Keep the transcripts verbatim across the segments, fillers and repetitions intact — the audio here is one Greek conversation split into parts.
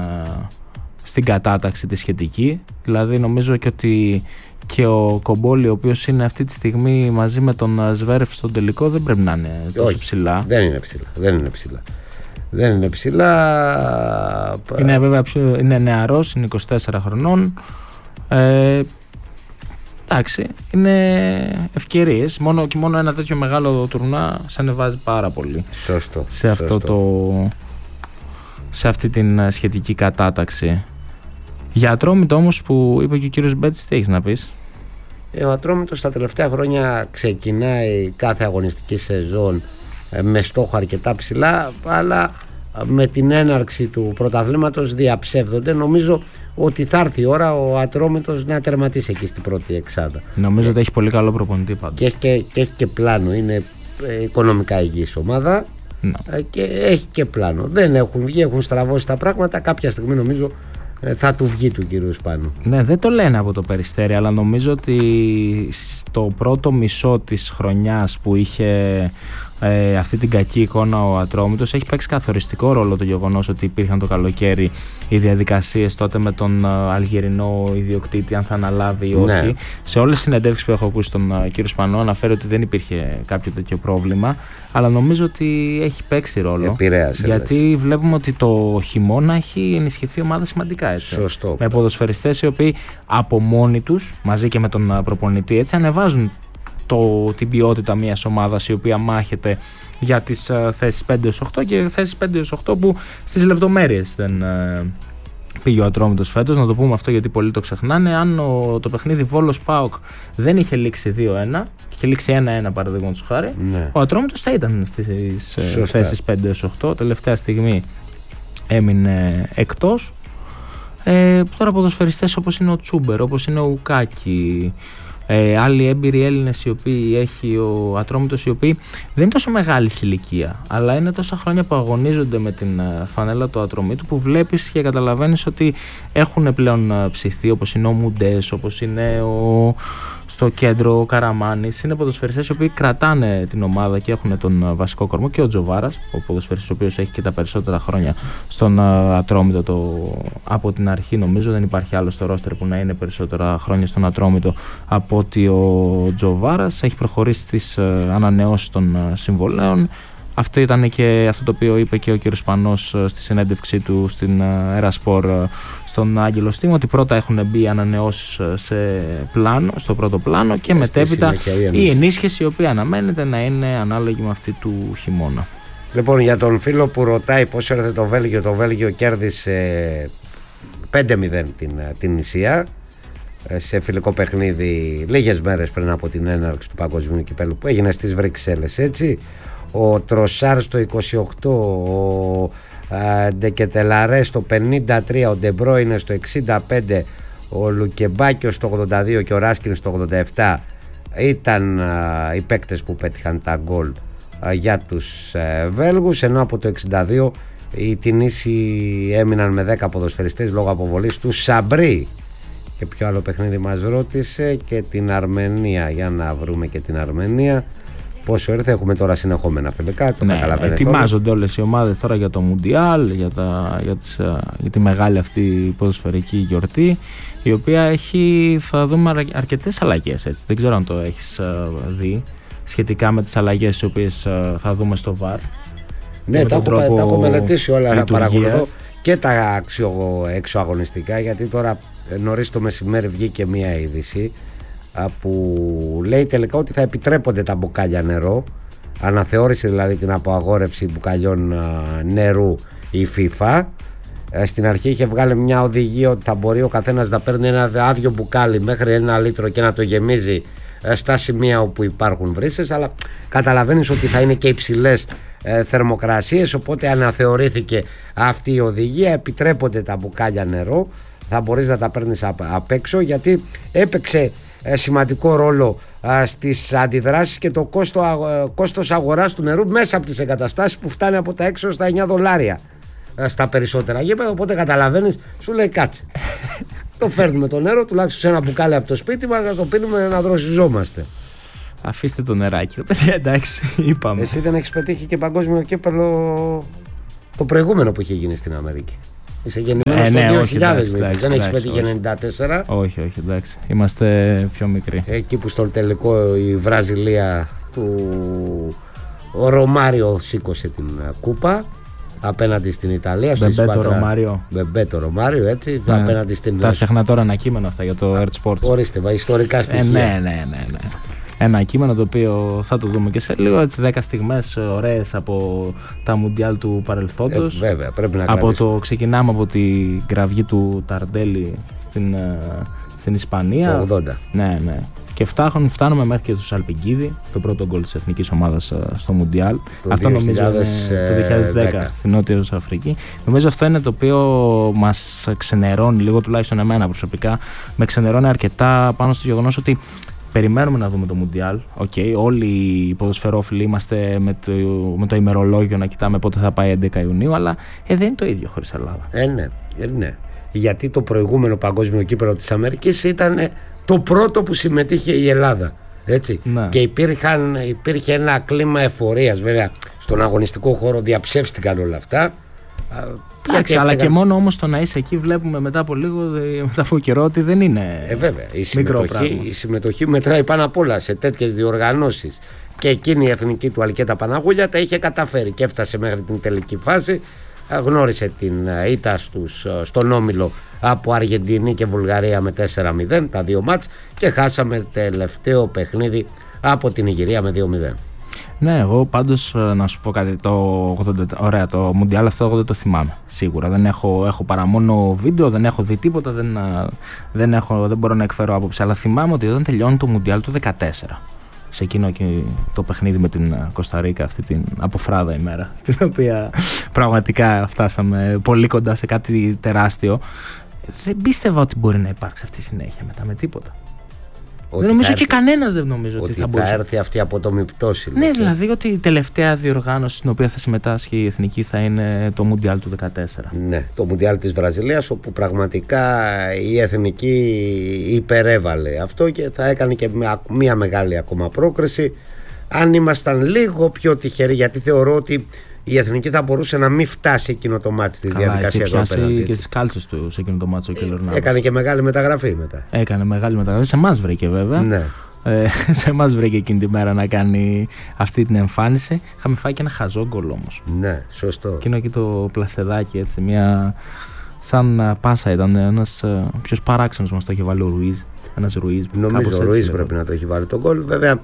στην κατάταξη τη σχετική. Δηλαδή νομίζω και ότι και ο Κομπόλη, ο οποίος είναι αυτή τη στιγμή μαζί με τον Σβέρεφ στον τελικό, δεν πρέπει να είναι τόσο Όχι, ψηλά. Δεν είναι ψηλά. Δεν είναι ψηλά. Δεν είναι ψηλά. Είναι βέβαια πιο, είναι νεαρός, είναι είκοσι τέσσερα χρονών. Ε, εντάξει, είναι ευκαιρίες. Μόνο και μόνο ένα τέτοιο μεγάλο τουρνά σε ανεβάζει πάρα πολύ. Σωστό. Σε, αυτό σωστό. Το, σε αυτή την σχετική κατάταξη. Για Ατρόμητο όμως που είπε και ο κύριος Μπέτης, τι έχεις να πεις? Ο Ατρόμητος τα τελευταία χρόνια ξεκινάει κάθε αγωνιστική σεζόν με στόχο αρκετά ψηλά, αλλά με την έναρξη του πρωταθλήματος διαψεύδονται. Νομίζω ότι θα έρθει η ώρα ο Ατρόμητος να τερματίσει εκεί στην πρώτη εξάδα. Νομίζω ότι έχει πολύ καλό προπονητή πάντως. Και έχει και, και έχει και πλάνο. Είναι οικονομικά υγιής ομάδα. No. Και έχει και πλάνο. Δεν έχουν βγει, έχουν στραβώσει τα πράγματα. Κάποια στιγμή νομίζω θα του βγει του κύριου Σπάνου. Ναι, δεν το λένε από το Περιστέρι, αλλά νομίζω ότι στο πρώτο μισό της χρονιάς που είχε ε, αυτή την κακή εικόνα ο Ατρόμητος, έχει παίξει καθοριστικό ρόλο το γεγονός ότι υπήρχαν το καλοκαίρι οι διαδικασίες τότε με τον Αλγερινό ιδιοκτήτη, αν θα αναλάβει ή όχι. Ναι. Σε όλες τις συνεντεύξεις που έχω ακούσει τον κύριο Σπανό αναφέρει ότι δεν υπήρχε κάποιο τέτοιο πρόβλημα, αλλά νομίζω ότι έχει παίξει ρόλο. Επηρέασε, γιατί λες. Βλέπουμε ότι το χειμώνα έχει ενισχυθεί η ομάδα σημαντικά. Έτσι. Σωστό. Με ποδοσφαιριστές οι οποίοι από μόνοι τους, μαζί και με τον προπονητή, έτσι, ανεβάζουν το, την ποιότητα μιας ομάδας η οποία μάχεται για τις uh, θέσεις πέντε έως οκτώ και θέσεις πέντε έως οκτώ που στις λεπτομέρειες δεν uh, πήγε ο Ατρόμητος φέτος. Να το πούμε αυτό γιατί πολλοί το ξεχνάνε. Αν ο, το παιχνίδι Βόλος ΠΑΟΚ δεν είχε λήξει δύο ένα, είχε λήξει ένα ένα παραδείγματος χάρη, ναι. Ο Ατρόμητος θα ήταν στις uh, θέσεις πέντε έως οκτώ. Τελευταία στιγμή έμεινε εκτός. Ε, τώρα ποδοσφαιριστές όπως είναι ο Τσούμπερ, όπως είναι ο Ουκάκη, ε, άλλοι έμπειροι Έλληνες οι οποίοι έχει ο Ατρόμητος, οι οποίοι δεν είναι τόσο μεγάλη ηλικία, αλλά είναι τόσα χρόνια που αγωνίζονται με την φανέλα του Ατρομήτου, που βλέπεις και καταλαβαίνεις ότι έχουν πλέον ψηθεί, όπως είναι ο Μουντές, όπως είναι ο, στο κέντρο ο Καραμάνης. Είναι ποδοσφαιριστές οι οποίοι κρατάνε την ομάδα και έχουν τον βασικό κορμό, και ο Τζοβάρας, ο ποδοσφαιριστής ο οποίος έχει και τα περισσότερα χρόνια στον Ατρόμητο το, από την αρχή. Νομίζω δεν υπάρχει άλλο στο ρόστερ που να είναι περισσότερα χρόνια στον Ατρόμητο από ότι ο Τζοβάρας. Έχει προχωρήσει στις ανανεώσεις των συμβολέων. Αυτό ήταν και αυτό το οποίο είπε και ο κ. Σπανός στη συνέντευξή του στην Ερασπορ στον Άγγελο Στήμο, ότι πρώτα έχουν μπει ανανεώσεις σε πλάνο, στο πρώτο πλάνο, και μετέπειτα η ενίσχυση, η οποία αναμένεται να είναι ανάλογη με αυτή του χειμώνα. Λοιπόν, για τον φίλο που ρωτάει πώς έρθε το Βέλγιο, το Βέλγιο κέρδισε πέντε μηδέν την, την Ισία σε φιλικό παιχνίδι λίγες μέρες πριν από την έναρξη του Παγκοσμίου Κυπέλλου, που έγινε στις Βρυξέλλες, έτσι. Ο Τροσάρ στο είκοσι οκτώ, ο Ντεκετελαρέ στο πενήντα τρία, ο Ντεμπρόινε στο εξήντα πέντε, ο Λουκεμπάκιο στο ογδόντα δύο και ο Ράσκιν στο ογδόντα επτά ήταν α, οι παίκτες που πέτυχαν τα γκολ α, για τους α, Βέλγους, ενώ από το εξήντα δύο οι Τινήσοι έμειναν με δέκα ποδοσφαιριστές λόγω αποβολής του Σαμπρί. Και ποιο άλλο παιχνίδι μας ρώτησε? Και την Αρμενία. Για να βρούμε και την Αρμενία. Πόσο ήρθε, έχουμε τώρα συνεχόμενα φιλικά. Το ναι, ετοιμάζονται όλες οι ομάδες τώρα για το Μουντιάλ, για, τα, για, τις, για τη μεγάλη αυτή ποδοσφαιρική γιορτή, η οποία έχει, θα δούμε αρκετές αλλαγές, έτσι. Δεν ξέρω αν το έχεις δει σχετικά με τις αλλαγές τις οποίες θα δούμε στο βαρ. Ναι, τα έχω, τα έχω μελετήσει όλα, να παρακολουθώ και τα εξωαγωνιστικά, γιατί τώρα νωρίς το μεσημέρι βγήκε μία είδηση που λέει τελικά ότι θα επιτρέπονται τα μπουκάλια νερό, αναθεώρησε δηλαδή την αποαγόρευση μπουκαλιών νερού η FIFA. Στην αρχή είχε βγάλει μια οδηγία ότι θα μπορεί ο καθένας να παίρνει ένα άδειο μπουκάλι μέχρι ένα λίτρο και να το γεμίζει στα σημεία όπου υπάρχουν βρύσες, αλλά καταλαβαίνεις ότι θα είναι και υψηλές ε, θερμοκρασίες, οπότε αναθεωρήθηκε αυτή η οδηγία, επιτρέπονται τα μπουκάλια νερό, θα μπορείς να τα παίρνεις απ, απ' έξω, γιατί έπαιξε ε, σημαντικό ρόλο ε, στις αντιδράσεις και το κόστο, ε, κόστος αγοράς του νερού μέσα από τις εγκαταστάσεις, που φτάνει από τα έξω στα εννιά δολάρια ε, στα περισσότερα γήπεδα, οπότε καταλαβαίνεις, σου λέει κάτσε το φέρνουμε το νερό τουλάχιστον σε ένα μπουκάλι από το σπίτι μας, να το πίνουμε, να δροσιζόμαστε. Αφήστε το νεράκι, παιδιά, εντάξει, είπαμε. Εσύ δεν έχεις πετύχει και παγκόσμιο κύπελλο το προηγούμενο που είχε γίνει στην Αμερική? Είσαι γεννημένος ε, το ναι, δύο όχι, χιλιάδες, εντάξει, εντάξει, δεν έχεις εντάξει, πετύχει ενενήντα τέσσερα. Όχι, όχι, εντάξει. Είμαστε πιο μικροί. Εκεί που στο τελικό η Βραζιλία του ο Ρωμάριο σήκωσε την κούπα απέναντι στην Ιταλία. Μπεμπέτο Ρωμάριο. Μπεμπέτο Ρωμάριο, έτσι. Ναι. Απέναντι στην. Τα φτιάχνα τώρα ένα κείμενο αυτά για το Earth Sports. Ορίστε, ιστορικά στοιχεία. Ε, ναι, ναι, ναι, ναι. Ένα κείμενο το οποίο θα το δούμε και σε λίγο. Έτσι, δέκα στιγμές ωραίες από τα Μουντιάλ του παρελθόντος. Ε, βέβαια, πρέπει να από κρατήσουμε. το, ξεκινάμε από τη κραυγή του Ταρντέλη στην, στην Ισπανία. Το ογδόντα. Ναι, ναι. Και φτάνουμε, φτάνουμε μέχρι και του Σαλπιγκίδη, το πρώτο γκολ της εθνικής ομάδας στο Μουντιάλ. Αυτό δύο χιλιάδες, νομίζω είναι το δύο χιλιάδες δέκα δέκα. στην Νότια Αφρική. Νομίζω αυτό είναι το οποίο μας ξενερώνει λίγο, τουλάχιστον εμένα προσωπικά. Με ξενερώνει αρκετά πάνω στο γεγονός ότι περιμένουμε να δούμε το Μουντιάλ. Okay, όλοι οι ποδοσφαιρόφιλοι είμαστε με το, με το ημερολόγιο να κοιτάμε πότε θα πάει έντεκα Ιουνίου, αλλά ε, δεν είναι το ίδιο χωρίς Ελλάδα. Ε, ναι, ε, ναι. Γιατί το προηγούμενο παγκόσμιο κύπελλο της Αμερικής ήταν το πρώτο που συμμετείχε η Ελλάδα. Έτσι. Ναι. Και υπήρχαν, υπήρχε ένα κλίμα εφορίας. Βέβαια, στον αγωνιστικό χώρο διαψεύστηκαν όλα αυτά. Εντάξει, αλλά και μόνο όμως το να είσαι εκεί βλέπουμε μετά από λίγο, μετά από καιρό, ότι δεν είναι ε, βέβαια, η μικρό συμμετοχή, πράγμα. η συμμετοχή μετράει πάνω απ' όλα σε τέτοιες διοργανώσεις. Και εκείνη η εθνική του Αλκέτα Παναγούλια τα είχε καταφέρει και έφτασε μέχρι την τελική φάση. Γνώρισε την ήττα στους, στον όμιλο από Αργεντινή και Βουλγαρία με τέσσερα μηδέν τα δύο μάτς και χάσαμε τελευταίο παιχνίδι από την Ιγυρία με δύο μηδέν. Ναι, εγώ πάντως να σου πω κάτι, το ογδόντα, ωραία, το Μουντιάλ αυτό εγώ δεν το θυμάμαι σίγουρα, δεν έχω, έχω παρά μόνο βίντεο, δεν έχω δει τίποτα, δεν, δεν, έχω, δεν μπορώ να εκφέρω άποψη, αλλά θυμάμαι ότι όταν τελειώνει το Μουντιάλ του δεκατέσσερα, σε εκείνο το παιχνίδι με την Κοσταρίκα, αυτή την αποφράδα ημέρα, την οποία πραγματικά φτάσαμε πολύ κοντά σε κάτι τεράστιο, δεν πίστευα ότι μπορεί να υπάρξει αυτή η συνέχεια μετά με τίποτα. Ότι δεν νομίζω έρθει, και κανένας δεν νομίζω ότι, ότι θα μπορούσε. θα έρθει αυτή από το μυπτώση. Ναι, δηλαδή ότι η τελευταία διοργάνωση στην οποία θα συμμετάσχει η εθνική θα είναι το Μουντιάλ του δεκατέσσερα. Ναι, το Μουντιάλ της Βραζιλίας, όπου πραγματικά η εθνική υπερέβαλε αυτό και θα έκανε και μια, μια μεγάλη ακόμα πρόκριση αν ήμασταν λίγο πιο τυχεροί, γιατί θεωρώ ότι η εθνική θα μπορούσε να μην φτάσει εκείνο το μάτι στη διαδικασία εδώ πέρα. Και τις κάλτσες του σε εκείνο το μάτσο ο Κέιλορ Νάβας. Έκανε και μεγάλη μεταγραφή μετά. Έκανε μεγάλη μεταγραφή. Σε εμάς βρήκε βέβαια. Ναι. Ε, σε εμάς βρήκε εκείνη τη μέρα να κάνει αυτή την εμφάνιση. Είχαμε φάει και ένα χαζό γκολ όμως. Ναι, σωστό. Εκείνο εκεί το πλασεδάκι, έτσι, μια. Σαν πάσα ήταν. Ένας ποιος παράξενος μας το είχε βάλει, ο Ρουίζ. Ένας Ρουίζ. Νομίζω ο Ρουίζ πρέπει να το έχει βάλει τον γκολ. Βέβαια.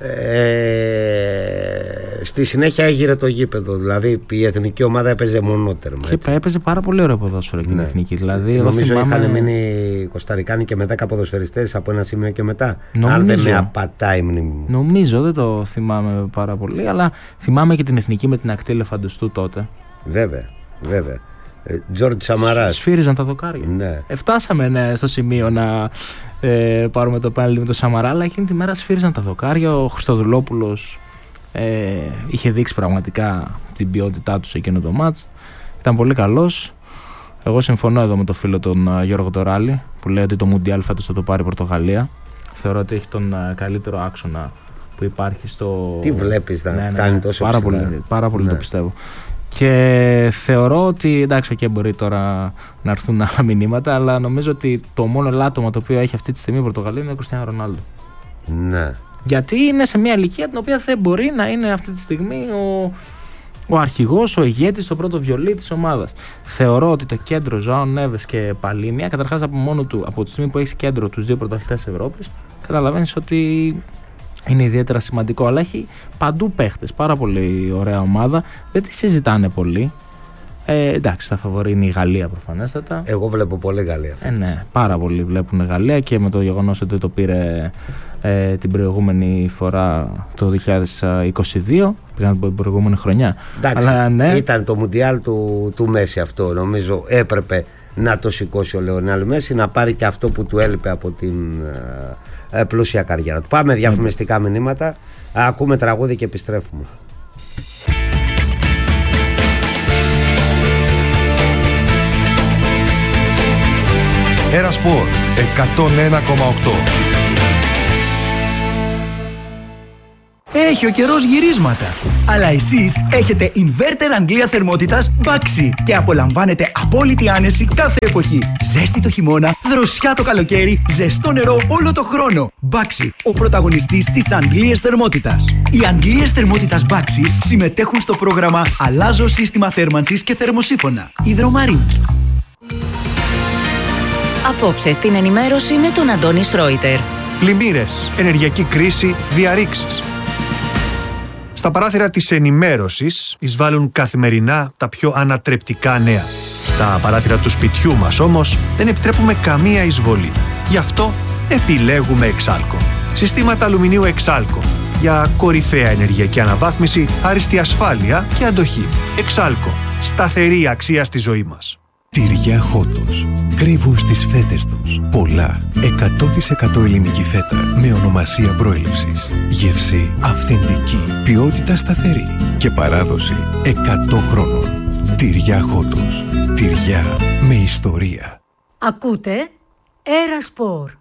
Ε, στη συνέχεια έγειρε το γήπεδο. Δηλαδή η εθνική ομάδα έπαιζε μονότερμα. Και έπαιζε πάρα πολύ ωραίο ποδόσφαιρο και η εθνική. Δηλαδή, νομίζω θυμάμαι... είχαν μείνει Κοσταρικάνοι και με δέκα ποδοσφαιριστές από ένα σημείο και μετά. Νομίζω, αν δεν με απατάει η μνήμη μου. Νομίζω, δεν το θυμάμαι πάρα πολύ, αλλά θυμάμαι και την εθνική με την ακτή Λεφαντοστού τότε. Βέβαια, βέβαια. Τζόρτζ Σαμαράς. Σφύριζαν τα δοκάρια. Ναι. Ε, φτάσαμε ναι, στο σημείο να ε, πάρουμε το πέναλτι με τον Σαμαρά, αλλά εκείνη τη μέρα σφύριζαν τα δοκάρια. Ο Χριστοδουλόπουλος ε, είχε δείξει πραγματικά την ποιότητά του σε εκείνο το μάτς. Ήταν πολύ καλός. Εγώ συμφωνώ εδώ με τον φίλο τον uh, Γιώργο Τωράλη που λέει ότι το Μουντιάλ φέτος θα το πάρει η Πορτογαλία. Θεωρώ ότι έχει τον uh, καλύτερο άξονα που υπάρχει στο. Τι βλέπεις να ναι, ναι, φτάνει τόσο πάρα ψηλά. πολύ, πάρα πολύ ναι. το πιστεύω. Και θεωρώ ότι εντάξει, και okay, μπορεί τώρα να έρθουν άλλα μηνύματα, αλλά νομίζω ότι το μόνο ελάττωμα το οποίο έχει αυτή τη στιγμή η Πορτογαλία είναι ο Κριστιάνο Ρονάλντο. Ναι. Γιατί είναι σε μια ηλικία την οποία δεν μπορεί να είναι αυτή τη στιγμή ο, ο αρχηγός, ο ηγέτης, το πρώτο βιολί της ομάδας. Θεωρώ ότι το κέντρο Ζωάο Νέβες και Παλίνια, καταρχάς από μόνο του, από τη στιγμή που έχει κέντρο τους δύο πρωταθλητές Ευρώπης, καταλαβαίνεις ότι είναι ιδιαίτερα σημαντικό, αλλά έχει παντού παίχτες. Πάρα πολύ ωραία ομάδα. Δεν τη συζητάνε πολύ. Ε, εντάξει, τα φαβορί είναι η Γαλλία προφανέστατα. Εγώ βλέπω πολύ Γαλλία. Ε, ναι, πάρα πολλοί βλέπουν Γαλλία και με το γεγονός ότι το πήρε ε, την προηγούμενη φορά το δύο χιλιάδες είκοσι δύο, πήγαν την προηγούμενη χρονιά. Εντάξει, αλλά, ναι, ήταν το Μουντιάλ του, του Μέση αυτό. Νομίζω έπρεπε να το σηκώσει ο Λεωνέλ Μέση, να πάρει και αυτό που του έλειπε από την ε, πλούσια καριέρα του. Πάμε διαφημιστικά μηνύματα, ακούμε τραγούδι και επιστρέφουμε. Era Sport εκατόν ένα κόμμα οκτώ. Έχει ο καιρός γυρίσματα. Αλλά εσείς έχετε inverter Αγγλία θερμότητας Baxi και απολαμβάνετε απόλυτη άνεση κάθε εποχή. Ζέστη το χειμώνα, δροσιά το καλοκαίρι, ζεστό νερό όλο το χρόνο. Baxi, ο πρωταγωνιστής της Αγγλίας θερμότητας. Οι Αγγλίες θερμότητας Baxi συμμετέχουν στο πρόγραμμα Αλλάζω σύστημα θέρμανσης και θερμοσύφωνα. Υδρομαρίνη. Απόψε στην ενημέρωση με τον Αντώνη Σρόιτερ. Πλημμύρες, ενεργειακή κρίση, διαρρήξεις. Στα παράθυρα της ενημέρωσης εισβάλλουν καθημερινά τα πιο ανατρεπτικά νέα. Στα παράθυρα του σπιτιού μας όμως δεν επιτρέπουμε καμία εισβολή. Γι' αυτό επιλέγουμε Εξάλκο. Συστήματα αλουμινίου Εξάλκο για κορυφαία ενεργειακή αναβάθμιση, άριστη ασφάλεια και αντοχή. Εξάλκο. Σταθερή αξία στη ζωή μας. Τυριά Χότος. Κρύβουν στις φέτες τους πολλά εκατό τοις εκατό ελληνική φέτα με ονομασία προέλευσης. Γεύση αυθεντική, ποιότητα σταθερή και παράδοση εκατό χρόνων. Τυριά Χότος. Τυριά με ιστορία. Ακούτε Έρα Σπορ.